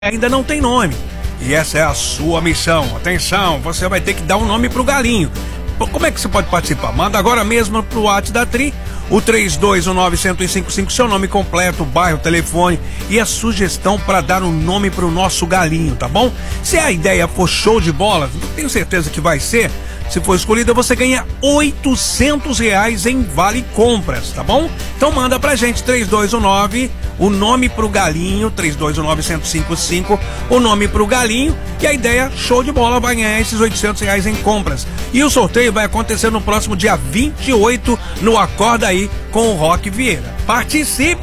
ainda não tem nome. E essa é a sua missão. Atenção, você vai ter que dar um nome pro galinho. Como é que você pode participar? Manda agora mesmo pro WhatsApp da Tri, o 3219-1055, seu nome completo, bairro, telefone e a sugestão para dar um nome pro nosso galinho, tá bom? Se a ideia for show de bola, tenho certeza que vai ser. Se for escolhida, você ganha R$800 em vale compras, tá bom? Então manda pra gente, 3219, o nome pro galinho, 3219-1055, o nome pro galinho, e a ideia, show de bola, vai ganhar esses R$800 em compras. E o sorteio vai acontecer no próximo dia 28, no Acorda Aí, com o Rock Vieira. Participe!